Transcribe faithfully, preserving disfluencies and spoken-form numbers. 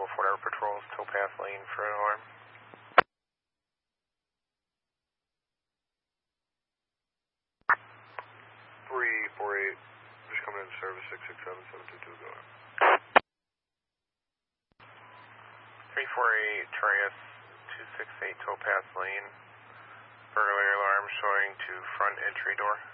with whatever patrols, towpath lane for an alarm. three four eight, just coming in service, six six seven, seven two two, go ahead. three four eight, Trias, two six eight, towpath lane. Burglary alarm showing to front entry door.